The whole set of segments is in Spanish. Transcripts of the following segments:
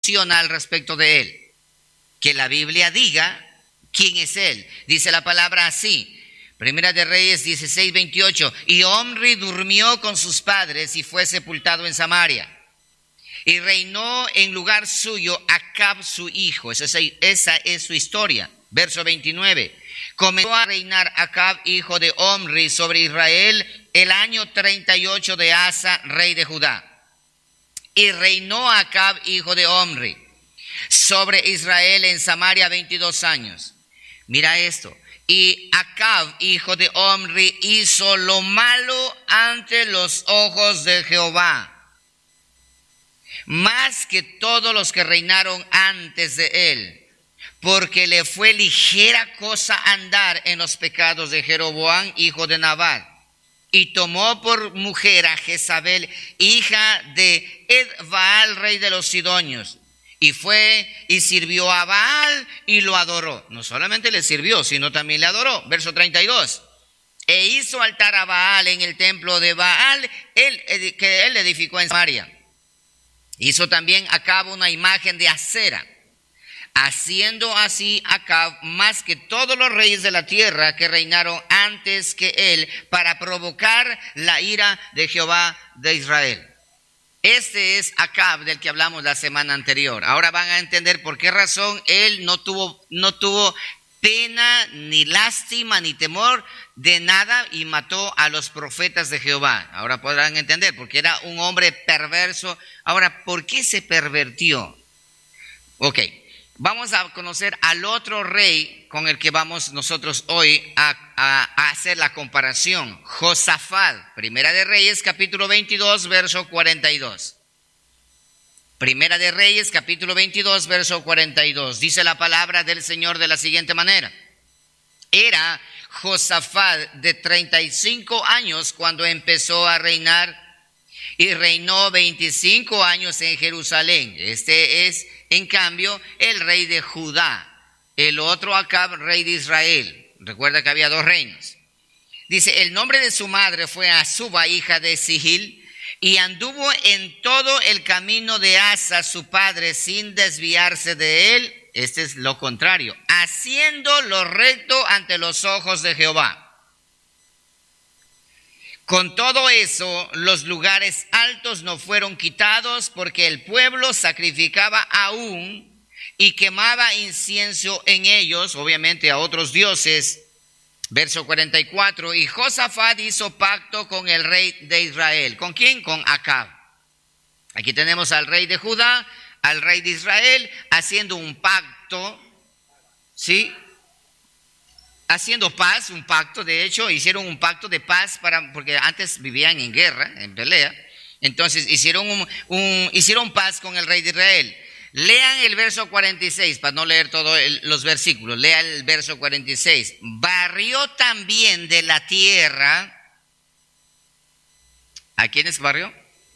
menciona al respecto de él. Que la Biblia diga quién es él. Dice la palabra así. Primera de Reyes 16:28. Y Omri durmió con sus padres y fue sepultado en Samaria. Y reinó en lugar suyo Acab su hijo. Esa es su historia. Verso 29. Comenzó a reinar Acab, hijo de Omri, sobre Israel el año 38 de Asa, rey de Judá. Y reinó Acab, hijo de Omri, sobre Israel en Samaria 22 años. Mira esto. Y Acab, hijo de Omri, hizo lo malo ante los ojos de Jehová, más que todos los que reinaron antes de él, porque le fue ligera cosa andar en los pecados de Jeroboam, hijo de Nabat. Y tomó por mujer a Jezabel, hija de Ed-Baal, rey de los Sidonios. Y fue y sirvió a Baal y lo adoró. No solamente le sirvió, sino también le adoró. Verso 32. E hizo altar a Baal en el templo de Baal, que él edificó en Samaria. Hizo también Acab una imagen de acera, haciendo así Acab más que todos los reyes de la tierra que reinaron antes que él, para provocar la ira de Jehová de Israel. Este es Acab del que hablamos la semana anterior. Ahora van a entender por qué razón él no tuvo pena, ni lástima, ni temor de nada y mató a los profetas de Jehová. Ahora podrán entender, porque era un hombre perverso. Ahora, ¿por qué se pervertió? Ok, vamos a conocer al otro rey con el que vamos nosotros hoy a hacer la comparación. Josafat, Primera de Reyes, capítulo 22, verso 42. Primera de Reyes, capítulo 22, verso 42. Dice la palabra del Señor de la siguiente manera. Era Josafat de 35 años cuando empezó a reinar, y reinó 25 años en Jerusalén. Este es, en cambio, el rey de Judá. El otro Acab, rey de Israel. Recuerda que había dos reinos. Dice, el nombre de su madre fue Azuba, hija de Sigil, y anduvo en todo el camino de Asa, su padre, sin desviarse de él. Este es lo contrario, haciendo lo recto ante los ojos de Jehová. Con todo eso, los lugares altos no fueron quitados, porque el pueblo sacrificaba aún y quemaba incienso en ellos, obviamente a otros dioses. Verso 44, y Josafat hizo pacto con el rey de Israel. ¿Con quién? Con Acab. Aquí tenemos al rey de Judá, al rey de Israel, haciendo un pacto, ¿sí? Haciendo paz, un pacto. De hecho, hicieron un pacto de paz porque antes vivían en guerra, en pelea. Entonces hicieron paz con el rey de Israel. Lean el verso 46, para no leer todos los versículos. Lea el verso 46. Barrió también de la tierra. ¿A quiénes barrió?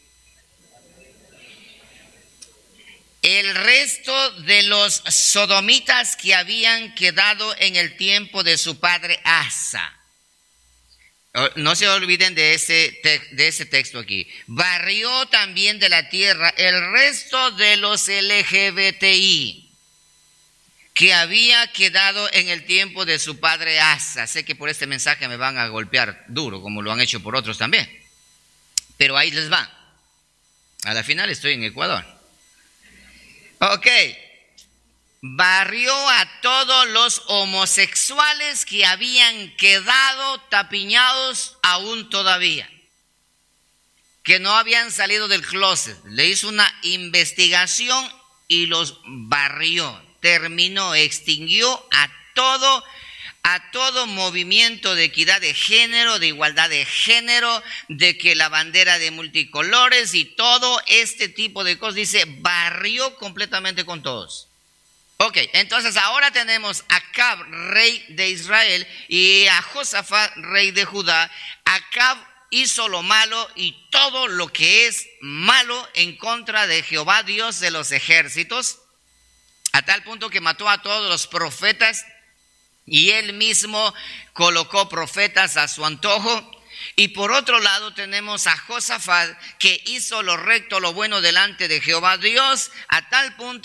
El resto de los sodomitas que habían quedado en el tiempo de su padre Asa. No se olviden de ese texto aquí. Barrió también de la tierra el resto de los LGBTI que había quedado en el tiempo de su padre Asa. Sé que por este mensaje me van a golpear duro, como lo han hecho por otros también. Pero ahí les va. A la final estoy en Ecuador. Ok. Barrió a todos los homosexuales que habían quedado tapiñados aún todavía, que no habían salido del closet. Le hizo una investigación y los barrió, terminó, extinguió a todo movimiento de equidad de género, de igualdad de género, de que la bandera de multicolores y todo este tipo de cosas. Dice, barrió completamente con todos. Ok, entonces ahora tenemos a Acab, rey de Israel, y a Josafat, rey de Judá. Acab hizo lo malo y todo lo que es malo en contra de Jehová, Dios de los ejércitos, a tal punto que mató a todos los profetas y él mismo colocó profetas a su antojo. Y por otro lado tenemos a Josafat, que hizo lo recto, lo bueno delante de Jehová Dios, a tal punto